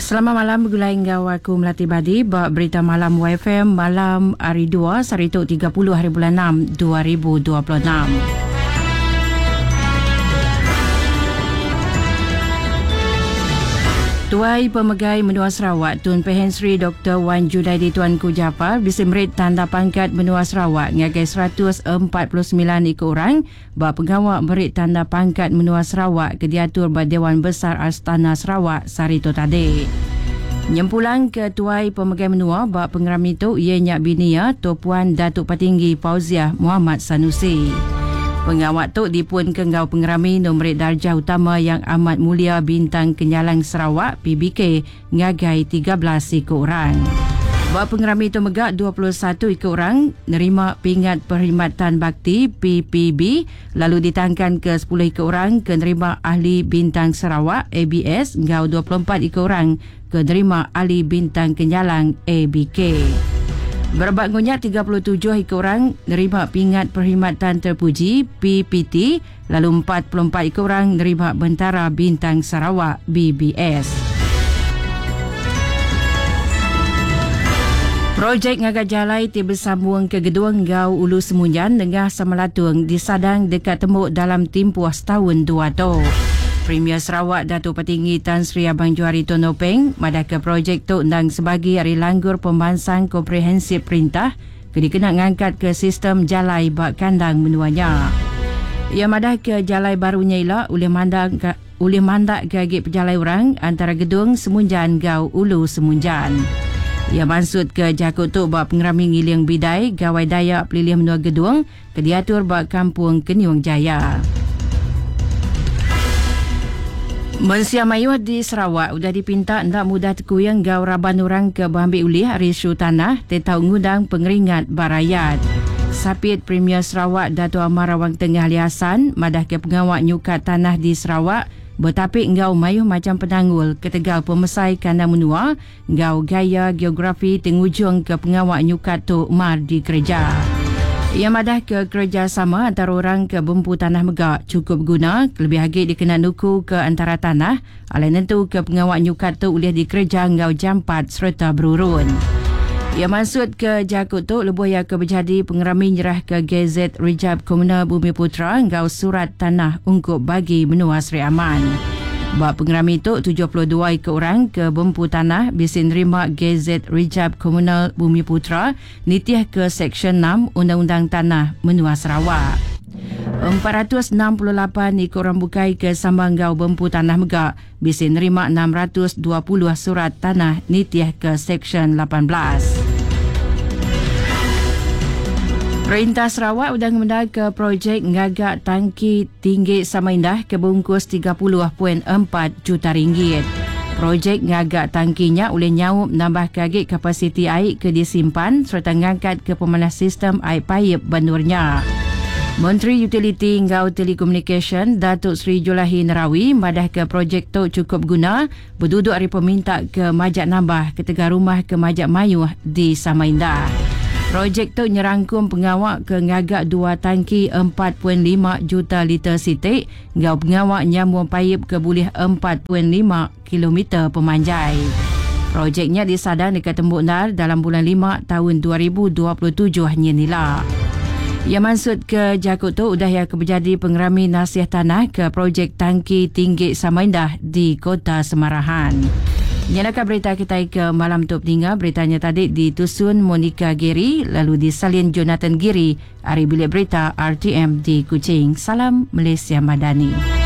Selamat malam bergulai hingga aku Melati Badi. Berita malam YFM malam hari 2 Sarituk 30 hari bulan 6 2026. Tuai Pemegai Menua Sarawak Tun Pehen Sri Dr. Wan Judaidi Tuanku Jaafar disemrit tanda pangkat Menua Sarawak ngagai 149 ikut orang bak pengawak merit tanda pangkat Menua Sarawak ke diatur ba Dewan Besar Astana Sarawak Sarito tadi. Nyempulang ke Tuai Pemegai Menua bak pengerami tu ianya binia Tu Puan Datuk Patinggi Fauziah Muhammad Sanusi. Pengawak tu dipun kenggau pengerami Nombrik Darjah Utama Yang Amat Mulia Bintang Kenyalang Sarawak PBK ngagai 13 ikut orang. Bak pengerami tu megak 21 ikut orang nerima pingat perkhidmatan bakti PPB, lalu ditangkan ke 10 ikut orang ke nerima ahli bintang Sarawak ABS ngau 24 ikut orang ke nerima ahli bintang Kenyalang ABK. Berbat ngonyak 37 ikut orang nerima pingat perkhidmatan terpuji PPT, lalu 44 ikut orang nerima Bentara Bintang Sarawak BBS. Projek Ngagat Jalai tiba sambung ke Gedung Ngau Ulu Semunjan Dengah Samalatung disadang dekat temuk dalam tempoh setahun 2 tahun. Premier Sarawak Datuk Patinggi Tan Sri Abang Johari Tonopeng madah ke projek tu undang sebagai hari langgur pembahasan komprehensif perintah ke dikena ngangkat ke sistem jalai bak kandang menuanya. Ia madah ke jalai barunya ialah oleh mandak gagik pejalai orang antara Gedung Semunjan Gau Ulu Semunjan. Ia maksud ke jakut tu bak pengerami ngiling bidai gawai dayak pelilih menua gedung ke diatur bak kampung Kenyung Jaya. Mensia Mayuh di Sarawak sudah dipinta hendak mudah tekuyang gau raban orang ke Bambil Ulih Risu Tanah tetau ngundang pengeringat barayat. Sapit Premier Sarawak Dato' Amar Rawang Tengah Ali Hassan madah ke pengawak nyukat tanah di Sarawak bertapik ngau mayuh macam penanggul ketegal pemesai kandang menua ngau gaya geografi tengujung ke pengawak nyukat tu mar di kerja. Ia madah ke kerjasama antara orang ke bumpu tanah megak cukup guna lebih lagi dikena nuku ke antara tanah alai nentu ke pengawak nyukat tu boleh dikerja ngau jampat serta berurun. Ia maksud ke jakut tu lebuh yang ke berjadi pengerami nyerah ke Gazet Rijab Komunal Bumi Putra ngau surat tanah ungkup bagi menua Sri Aman. Bak pengerami tu 72 ikut orang ke bumpu tanah bisa nerima Gazet Rijab Komunal Bumi Putra nitiah ke Seksyen 6 Undang-Undang Tanah Menua Sarawak. 468 ikut orang bukai ke Sambanggau Bumpu Tanah Megak bisa nerima 620 surat tanah nitiah ke Seksyen 18. Perintah Sarawak sudah mendak ke projek ngagak tangki tinggi Samaindah ke bungkus 30.4 juta ringgit. Projek ngagak tangkinya oleh nyaup nambah kagik kapasiti air ke disimpan serta ngangkat ke pemanas sistem air paip bandurnya. Menteri Utiliti Ngau Telekomunikasi Datuk Sri Julahi Nerawi madah ke projek tu cukup guna berduduk hari peminta ke majak nambah ke tegar rumah ke majak mayuh di Samaindah. Projek tu nyerangkum pengawak ke ngagak 2 tangki 4.5 juta liter sitik ngau pengawak nyambung paip ke boleh 4.5 kilometer pemanjai. Projeknya disadang dekat Tembuk Nar dalam bulan 5 tahun 2027 nyenila. Ia maksud ke jakut tu udah yang keberjadi pengerami nasihat tanah ke projek tangki tinggi Samaindah di Kota Semarahan. Nyalakan berita kita ke malam top 3. Beritanya tadi ditusun Monica Giri lalu disalin Jonathan Giri. Hari bilik berita RTM di Kuching. Salam Malaysia Madani.